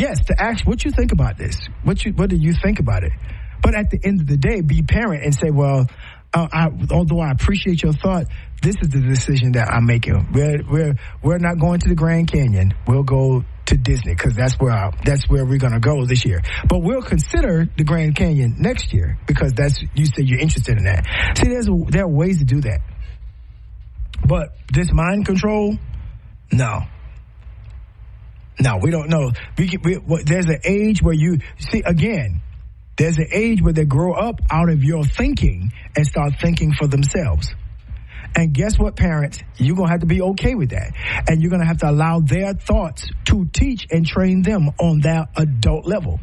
Yes, to ask what you think about this. What do you think about it? But at the end of the day, be parent and say, well, although I appreciate your thought, this is the decision that I'm making. We're not going to the Grand Canyon. We'll go to Disney because that's where we're going to go this year. But we'll consider the Grand Canyon next year because you said you're interested in that. See, there are ways to do that. But this mind control, no, we don't know. There's an age where there's an age where they grow up out of your thinking and start thinking for themselves. And guess what, parents? You're going to have to be okay with that. And you're going to have to allow their thoughts to teach and train them on their adult level.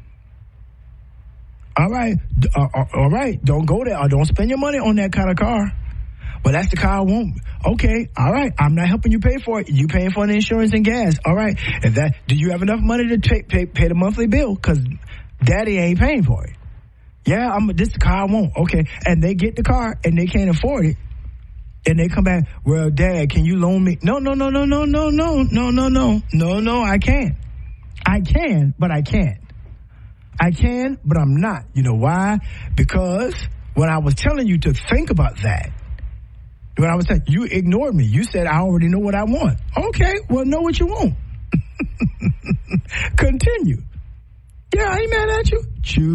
All right. Don't go there or don't spend your money on that kind of car. Well, that's the car I want. Okay. All right. I'm not helping you pay for it. You paying for the insurance and gas. All right. Do you have enough money to pay the monthly bill? Because Daddy ain't paying for it. Yeah, this is the car I want. Okay. And they get the car and they can't afford it. And they come back, well, Dad, can you loan me? No, I can't. I can, but I can't. I can, but I'm not. You know why? Because when I was telling you to think about that, when I was saying, you ignored me. You said, I already know what I want. Okay, well, know what you want. Continue. Yeah, I ain't mad at you.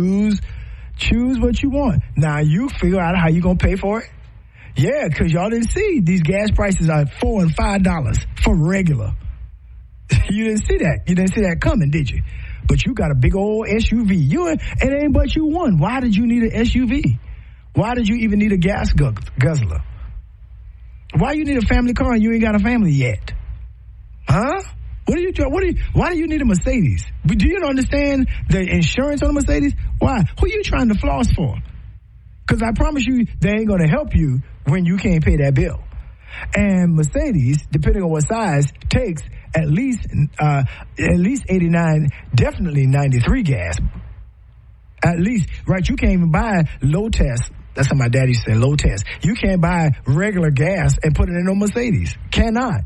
Choose what you want. Now, you figure out how you going to pay for it. Yeah, because y'all didn't see these gas prices are $4 and $5 for regular. You didn't see that. You didn't see that coming, did you? But you got a big old SUV. It ain't but you one. Why did you need an SUV? Why did you even need a gas guzzler? Why you need a family car and you ain't got a family yet? Huh? Why do you need a Mercedes? Do you understand the insurance on a Mercedes? Why? Who you trying to floss for? Because I promise you, they ain't going to help you when you can't pay that bill. And Mercedes, depending on what size, takes at least 89, definitely 93 gas. At least, right? You can't even buy low test. That's how my daddy said, low test. You can't buy regular gas and put it in a Mercedes. Cannot.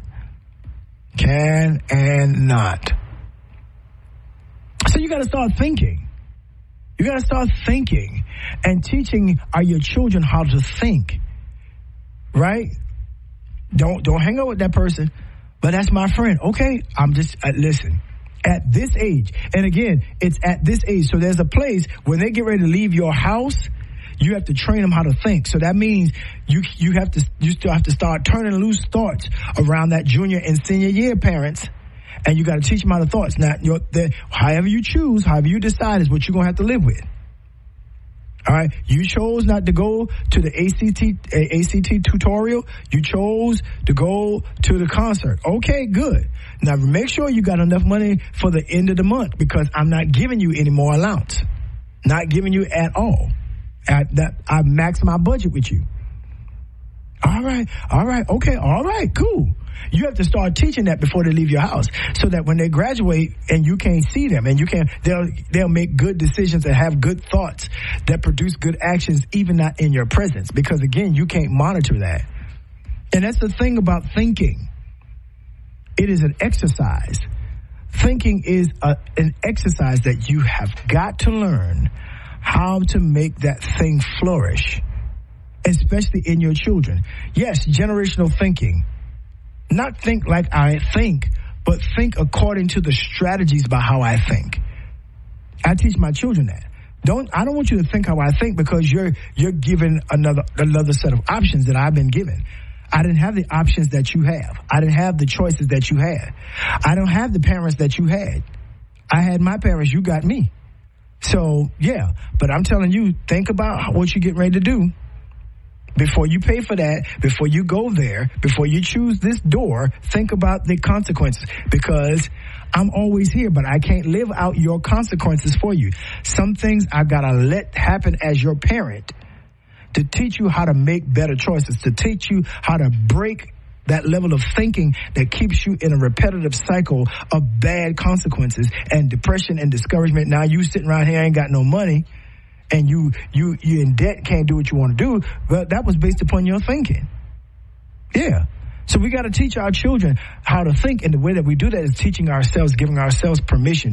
Can and not. So you got to start thinking. You got to start thinking and teaching your children how to think, right? Don't hang out with that person, but that's my friend. Okay, I'm just, listen, at this age, and again, it's at this age, so there's a place when they get ready to leave your house, you have to train them how to think. So that means you still have to start turning loose thoughts around that junior and senior year, parents. And you got to teach them how to thoughts. Now, however you choose, however you decide is what you're going to have to live with. All right? You chose not to go to the ACT tutorial. You chose to go to the concert. Okay, good. Now, make sure you got enough money for the end of the month because I'm not giving you any more allowance. Not giving you at all. I maxed my budget with you. All right, okay, all right, cool. You have to start teaching that before they leave your house so that when they graduate and you can't see them and they'll make good decisions and have good thoughts that produce good actions even not in your presence because, again, you can't monitor that. And that's the thing about thinking. It is an exercise. Thinking is an exercise that you have got to learn how to make that thing flourish, especially in your children. Yes, generational thinking. Not think like I think, but think according to the strategies about how I think. I teach my children that. I don't want you to think how I think because you're given another set of options that I've been given. I didn't have the options that you have. I didn't have the choices that you had. I don't have the parents that you had. I had my parents, you got me. So, yeah, but I'm telling you, think about what you get ready to do. Before you pay for that, before you go there, before you choose this door, think about the consequences because I'm always here, but I can't live out your consequences for you. Some things I've got to let happen as your parent to teach you how to make better choices, to teach you how to break that level of thinking that keeps you in a repetitive cycle of bad consequences and depression and discouragement. Now you sitting around here ain't got no money. And you in debt, can't do what you want to do, but that was based upon your thinking. Yeah. So we got to teach our children how to think, and the way that we do that is teaching ourselves, giving ourselves permission